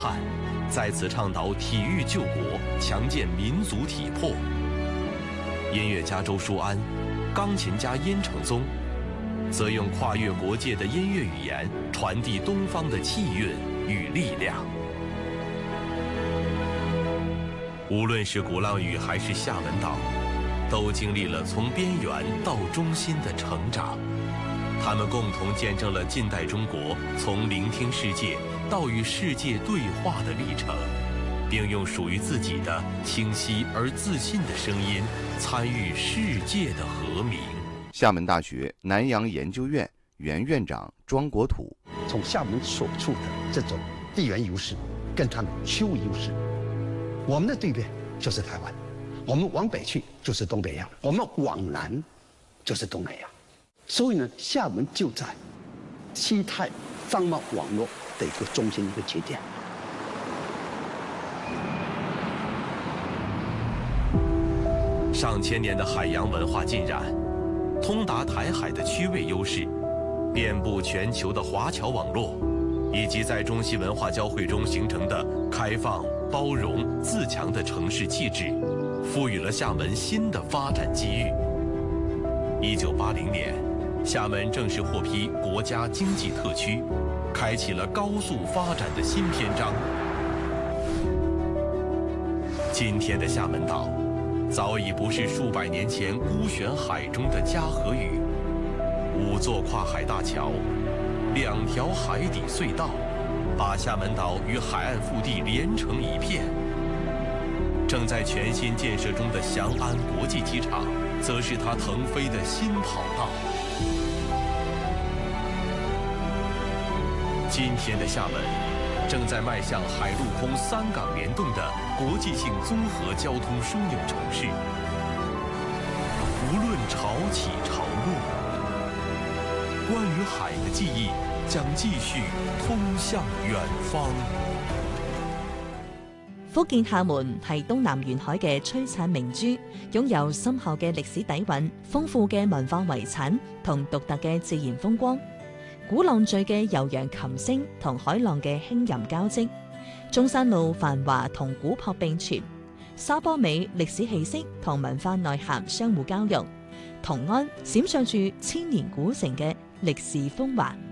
汉在此倡导体育救国，强健民族体魄。音乐家周书安、钢琴家殷承宗，则用跨越国界的音乐语言传递东方的气韵与力量。无论是鼓浪屿还是厦门岛，都经历了从边缘到中心的成长。他们共同见证了近代中国从聆听世界到与世界对话的历程，并用属于自己的清晰而自信的声音参与世界的和鸣。 厦门大学南洋研究院原院长庄国土， 从厦门所处的这种地缘优势跟它的区域优势，我们的对面就是台湾，我们往北去就是东北亚，我们往南就是东南亚。所以呢，厦门就在西太商贸网络的一个中心，一个节点。 上千年的海洋文化浸染，通达台海的区位优势，遍布全球的华侨网络，以及在中西文化交汇中形成的开放、包容、自强的城市气质，赋予了厦门新的发展机遇。1980年，厦门正式获批国家经济特区，开启了高速发展的新篇章。今天的厦门岛，早已不是数百年前孤悬海中的嘉禾屿，5座跨海大桥，2条海底隧道，把厦门岛与海岸腹地连成一片。正在全新建设中的翔安国际机场，则是它腾飞的新跑道。今天的厦门，正在迈向海陆空3港联动的国际性综合交通枢纽城市。无论潮起潮落，关于海的记忆将继续通向远方。 福建廈門係東南沿海嘅璀璨明珠，擁有深厚嘅歷史底蘊、豐富嘅文化遺產同獨特嘅自然風光。鼓浪嶼嘅悠揚琴聲同海浪嘅輕吟交織，中山路繁華同古樸並存，沙坡尾歷史氣息同文化內涵相互交融，同安閃爍住千年古城嘅歷史風華。